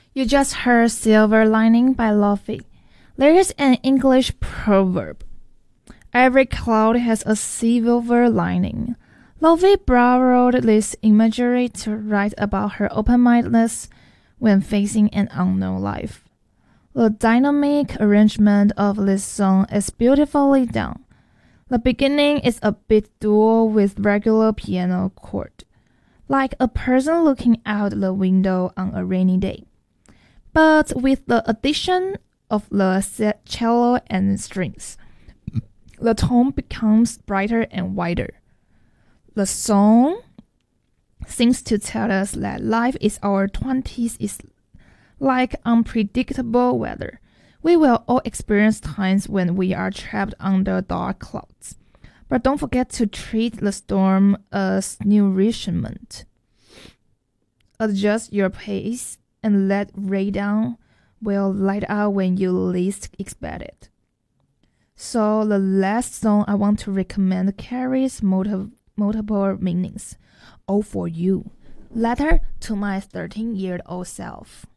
You just heard Silver Lining by Lofi. There's an English proverb. Every cloud has a silver lining. Lofi borrowed this imagery to write about her open-mindedness when facing an unknown life. The dynamic arrangement of this song is beautifully done. The beginning is a bit dual with regular piano chord, like a person looking out the window on a rainy day. But with the addition of the cello and strings, the tone becomes brighter and wider. The song seems to tell us that life in our 20s is like unpredictable weather. We will all experience times when we are trapped under dark clouds. But don't forget to treat the storm as nourishment. Adjust your pace and let rain will light out when you least expect it. So the last song I want to recommend carries multiple meanings. All for you. Letter to my 13-year-old self.